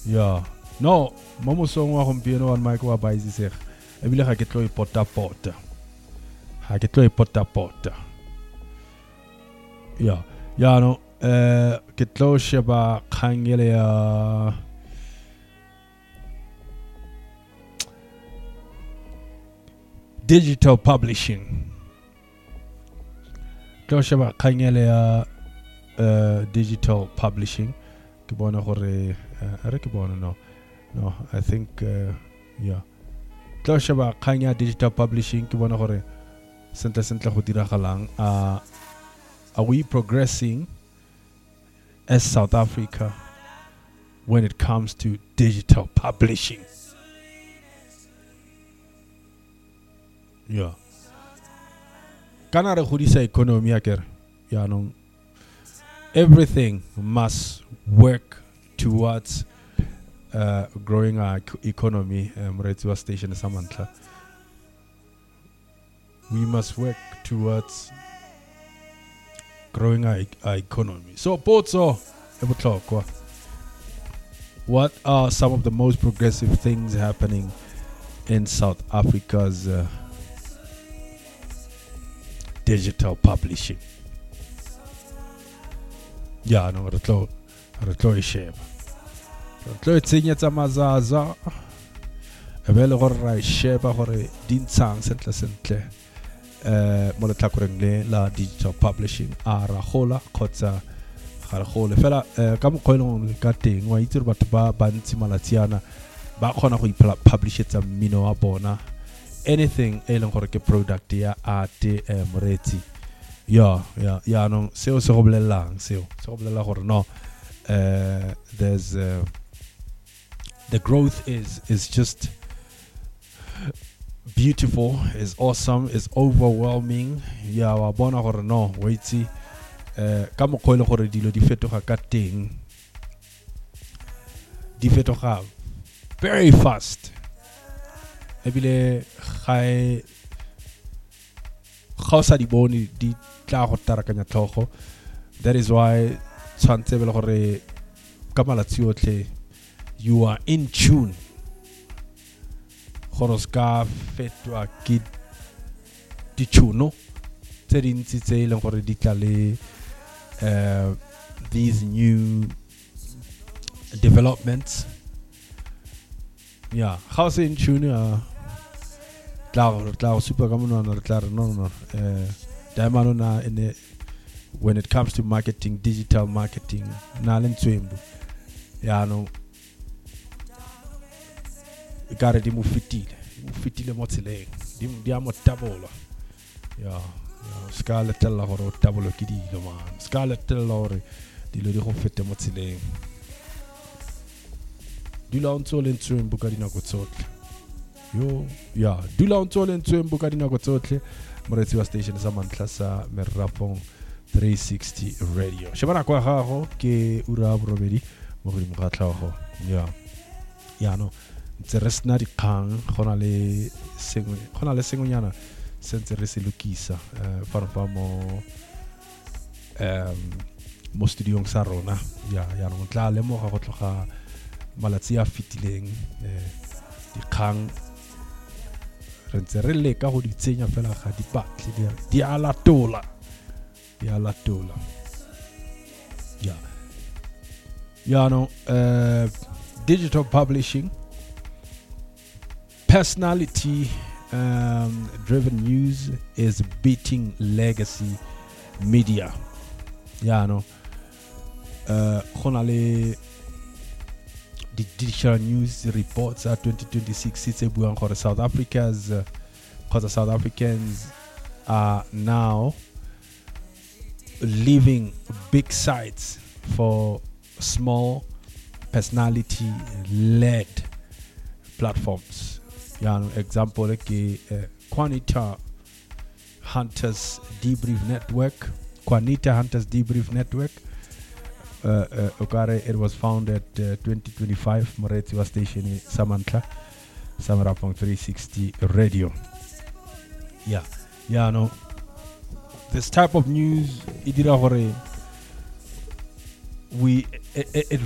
Yeah. No, mo mosong wa gompieno wa Mike wa baizisega. Ebile ga ke tlo ipota-pota. Ha ke tlo ipota-pota. Yeah. Ya no ke tlo sheba kgangele ya digital publishing. Tlo sheba kgangele ya digital publishing. Ke bona gore re ke bona no I think yeah. Tlo sheba kgang ya digital publishing ke bona gore sentle go diragalang. Are we progressing as South Africa when it comes to digital publishing? Yeah. Kana re godisa economy akere. Ya no. Everything must work towards growing our economy. Mretwa station Samantha. We must work towards growing our economy. So, Potso, what are some of the most progressive things happening in South Africa's digital publishing? Yeah, no, retlo isheba. Retlo tsinya tsa mazaza. Ebele gore ra isheba gore dintshang sentle. Mo le tlakoreng le la digital publishing a ra gola khotsa ga re gole fela ka mokgwelong ka teng wa itse batho ba bantsi malatsiana ba kgona go publishetsa mmino wa bona anything e leng gore ke product ya art moretsi ya no seo se go bolela gore no there's the growth is just beautiful, is awesome, is overwhelming. Ya wa bona gore no waitsi ka mokgwele gore dilo di fetoga ka teng di fetoga very fast ebile ga sa di bone di tla go tarakanya tlhogo. That is why tshwantse bele gore ka malatsi otlhe you are in tune Horoska fetwa ki dichuno tse dintsi tse e leng gore di tla le these new developments. Yeah, how se in tune tla super ka monwana re tla re no diamond na in when it comes to marketing, digital marketing na lentswembu ya no ikare di mo fitile mo tseleng di a mo tabola ya ska letella gore o tabolo ke dilo man ska letella gore dilo di go fete mo tseleng dula ntse le ntswembu ka dinako tsotlhe dula ntse le ntswembu ka dinako tsotlhe moretsi wa station sa mantla sa Merapong 360 radio shebana kwa gago ke ura borobedi mo go mo ga tlhago ya no Resna di kang gona le sengonyana sentse re se lokisa fa mo studiong sa rona ya no tla le mo go tloga malatsi a fitileng di kang re ntse re le ka go di tsenya fela ga di batle di alatola ya no digital publishing personality driven news is beating legacy media. Yeah, no. The digital news reports at 2026 it's a South Africa's because the South Africans are now leaving big sites for small personality led platforms. Example like Quanita Hunters Debrief Network. It was founded 2025 Moretsi was station Samantha Samarapong 360 radio. No. This type of news it